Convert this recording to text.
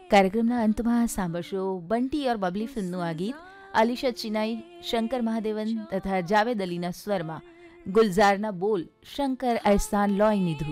કાર્યક્રમના અંતમાં સાંભળશો બંટી ઓર બબલી ફિલ્મનું આ ગીત આલિશા ચિનાઈ, શંકર મહાદેવન તથા જાવેદ અલીના સ્વરમાં. ગુલઝારના બોલ શંકર અહેસાન લોય નિધુ.